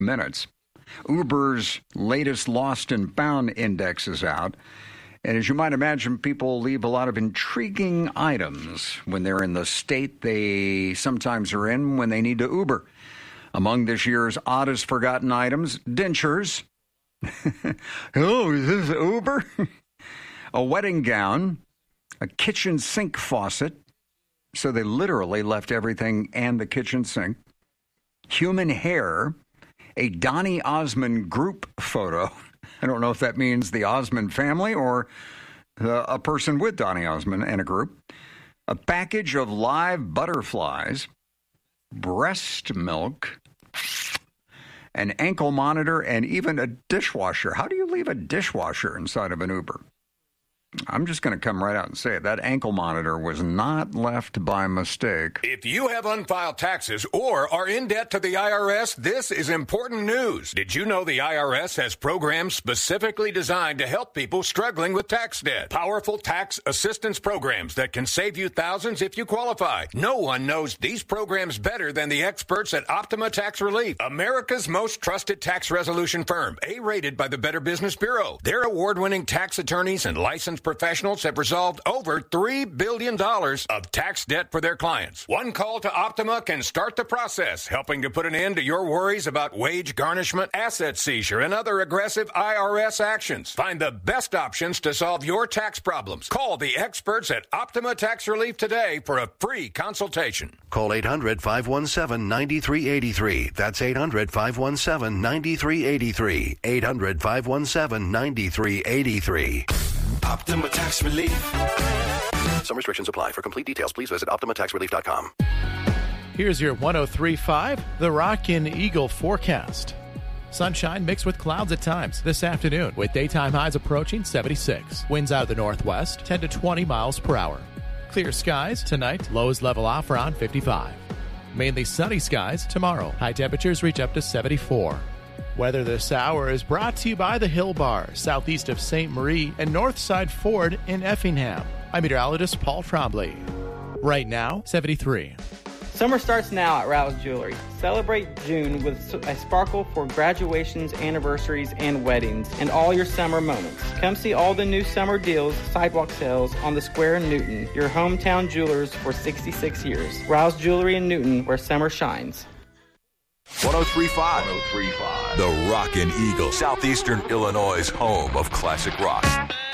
minutes. Uber's latest Lost and Found index is out. And as you might imagine, people leave a lot of intriguing items when they're in the state they sometimes are in when they need to Uber. Among this year's oddest forgotten items, dentures. Oh, is this Uber? A wedding gown, a kitchen sink faucet. So they literally left everything and the kitchen sink. Human hair, a Donny Osmond group photo. I don't know if that means the Osmond family or a person with Donny Osmond and a group. A package of live butterflies, breast milk, an ankle monitor, and even a dishwasher. How do you leave a dishwasher inside of an Uber? I'm just going to come right out and say it. That ankle monitor was not left by mistake. If you have unfiled taxes or are in debt to the IRS, this is important news. Did you know the IRS has programs specifically designed to help people struggling with tax debt? Powerful tax assistance programs that can save you thousands if you qualify. No one knows these programs better than the experts at Optima Tax Relief, America's most trusted tax resolution firm, A-rated by the Better Business Bureau. Their award-winning tax attorneys and licensed professionals have resolved over $3 billion of tax debt for their clients. One call to Optima can start the process, helping to put an end to your worries about wage garnishment, asset seizure, and other aggressive IRS actions. Find the best options to solve your tax problems. Call the experts at Optima Tax Relief today for a free consultation. Call 800-517-9383. That's 800-517-9383. 800-517-9383. Optima Tax Relief. Some restrictions apply. For complete details, please visit OptimaTaxRelief.com. Here's your 103.5, The Rock and Eagle forecast. Sunshine mixed with clouds at times this afternoon, with daytime highs approaching 76. Winds out of the northwest, 10 to 20 miles per hour. Clear skies tonight, lows level off around 55. Mainly sunny skies tomorrow. High temperatures reach up to 74. Weather this hour is brought to you by the Hill Bar, southeast of St. Marie and Northside Ford in Effingham. I'm meteorologist Paul Trombley. Right now, 73. Summer starts now at Rouse Jewelry. Celebrate June with a sparkle for graduations, anniversaries, and weddings, and all your summer moments. Come see all the new summer deals, sidewalk sales on the Square in Newton, your hometown jewelers for 66 years. Rouse Jewelry in Newton, where summer shines. 103.5. The Rockin' Eagle, Southeastern Illinois' home of classic rock.